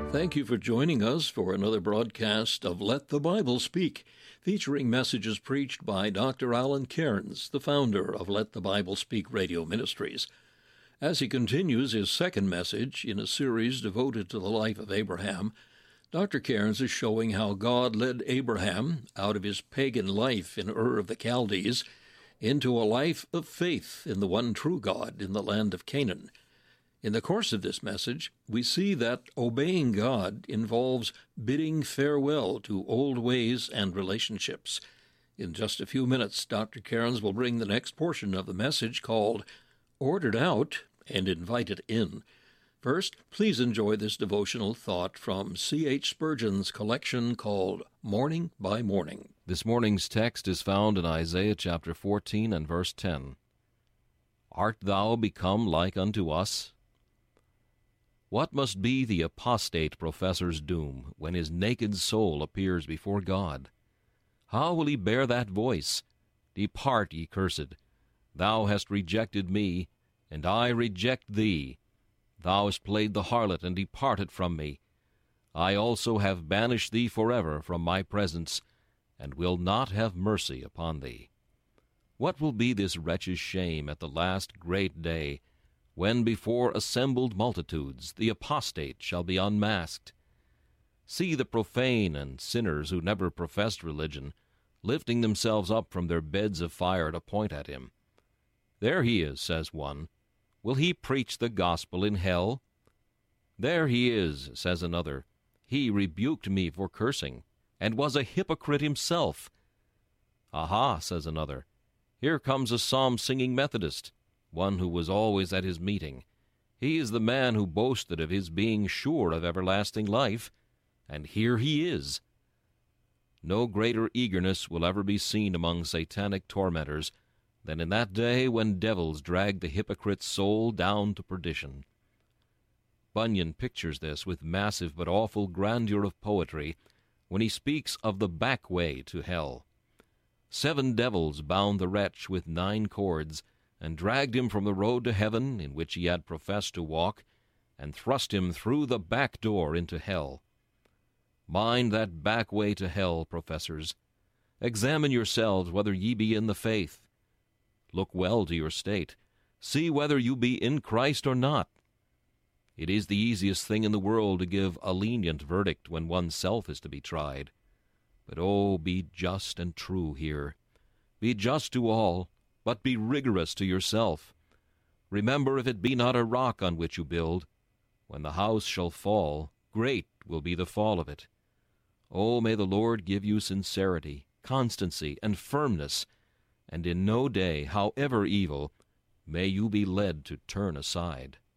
Thank you for joining us for another broadcast of Let the Bible Speak, featuring messages preached by Dr. Alan Cairns, the founder of Let the Bible Speak Radio Ministries. As he continues his second message in a series devoted to the life of Abraham, Dr. Cairns is showing how God led Abraham out of his pagan life in Ur of the Chaldees into a life of faith in the one true God in the land of Canaan. In the course of this message, we see that obeying God involves bidding farewell to old ways and relationships. In just a few minutes, Dr. Cairns will bring the next portion of the message called Ordered Out and Invited In. First, please enjoy this devotional thought from C.H. Spurgeon's collection called Morning by Morning. This morning's text is found in Isaiah chapter 14 and verse 10. Art thou become like unto us? What must be the apostate professor's doom when his naked soul appears before God? How will he bear that voice? Depart, ye cursed. Thou hast rejected me, and I reject thee. Thou hast played the harlot and departed from me. I also have banished thee forever from my presence, and will not have mercy upon thee. What will be this wretch's shame at the last great day, when before assembled multitudes the apostate shall be unmasked? See the profane and sinners who never professed religion, lifting themselves up from their beds of fire to point at him. There he is, says one. Will he preach the gospel in hell? There he is, says another. He rebuked me for cursing, and was a hypocrite himself. Aha, says another. Here comes a psalm-singing Methodist, one who was always at his meeting. He is the man who boasted of his being sure of everlasting life, and here he is. No greater eagerness will ever be seen among satanic tormentors than in that day when devils drag the hypocrite's soul down to perdition. Bunyan pictures this with massive but awful grandeur of poetry when he speaks of the back way to hell. 7 devils bound the wretch with 9 cords, and dragged him from the road to heaven in which he had professed to walk, and thrust him through the back door into hell. Mind that back way to hell, professors. Examine yourselves whether ye be in the faith. Look well to your state. See whether you be in Christ or not. It is the easiest thing in the world to give a lenient verdict when one's self is to be tried. But oh, be just and true here. Be just to all, but be rigorous to yourself. Remember, if it be not a rock on which you build, when the house shall fall, great will be the fall of it. Oh, may the Lord give you sincerity, constancy, and firmness, and in no day, however evil, may you be led to turn aside.